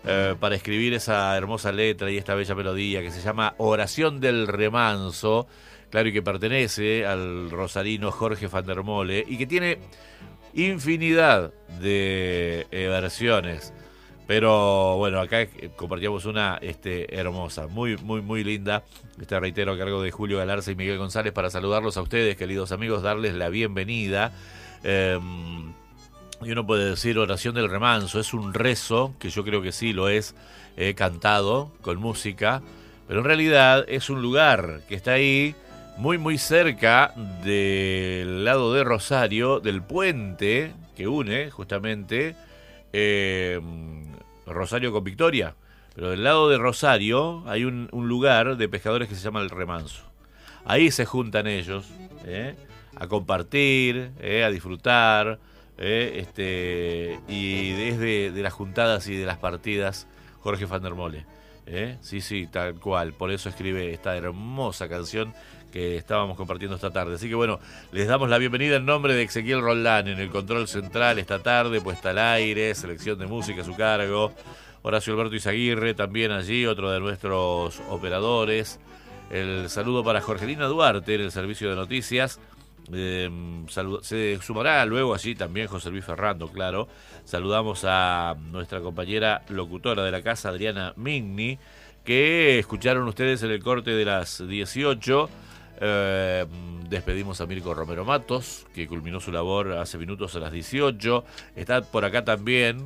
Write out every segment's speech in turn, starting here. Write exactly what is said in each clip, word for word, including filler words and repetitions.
eh, para escribir esa hermosa letra y esta bella melodía que se llama Oración del Remanso, claro, y que pertenece al rosarino Jorge van der Mole y que tiene infinidad de eh, versiones. Pero bueno, acá compartíamos una este, hermosa, muy, muy, muy linda. Este reitero a cargo de Julio Galarza y Miguel González para saludarlos a ustedes, queridos amigos, darles la bienvenida. Eh, y uno puede decir Oración del Remanso, es un rezo, que yo creo que sí lo es, eh, cantado con música, pero en realidad es un lugar que está ahí, muy, muy cerca del lado de Rosario, del puente que une justamente Eh, Rosario con Victoria, pero del lado de Rosario hay un, un lugar de pescadores que se llama El Remanso. Ahí se juntan ellos eh, a compartir, eh, a disfrutar, eh, este, y desde de las juntadas y de las partidas Jorge van der Mole. Eh, sí, sí, tal cual. Por eso escribe esta hermosa canción que estábamos compartiendo esta tarde. Así que bueno, les damos la bienvenida en nombre de Ezequiel Roldán en el control central esta tarde, puesta al aire, selección de música a su cargo. Horacio Alberto Izaguirre también allí, otro de nuestros operadores. El saludo para Jorgelina Duarte en el servicio de noticias. Eh, salud, se sumará luego allí también José Luis Ferrando, claro. Saludamos a nuestra compañera locutora de la casa, Adriana Migni, que escucharon ustedes en el corte de las dieciocho. Eh, despedimos a Mirko Romero Matos, que culminó su labor hace minutos a las dieciocho. Está por acá también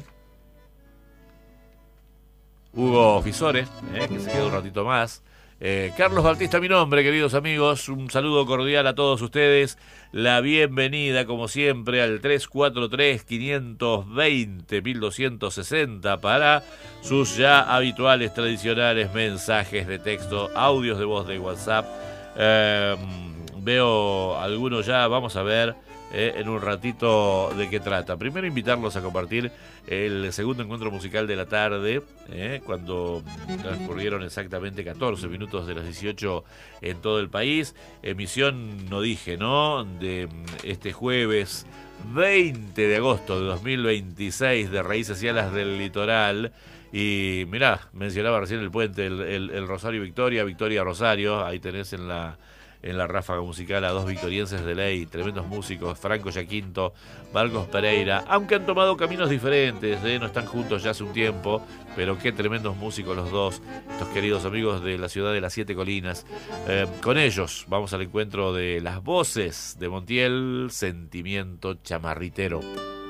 Hugo Fisore, eh, que se queda un ratito más. Eh, Carlos Bautista, mi nombre, queridos amigos. Un saludo cordial a todos ustedes. La bienvenida, como siempre, al tres cuatro tres, cinco dos cero, mil doscientos sesenta para sus ya habituales, tradicionales mensajes de texto, audios de voz de WhatsApp. Eh, veo algunos ya, vamos a ver eh, en un ratito de qué trata. Primero invitarlos a compartir el segundo encuentro musical de la tarde, eh, cuando transcurrieron exactamente catorce minutos de las dieciocho en todo el país. Emisión, no dije, ¿no?, de este jueves veinte de agosto de dos mil veintiséis de Raíces y Alas del Litoral. Y mirá, mencionaba recién el puente, el, el, el Rosario Victoria, Victoria Rosario. Ahí tenés en la en la ráfaga musical a dos victorienses de ley, tremendos músicos, Franco Yaquinto, Marcos Pereira, aunque han tomado caminos diferentes, ¿eh? No están juntos ya hace un tiempo, pero qué tremendos músicos los dos, estos queridos amigos de la ciudad de las Siete Colinas. Eh, con ellos vamos al encuentro de las voces de Montiel, Sentimiento Chamarritero.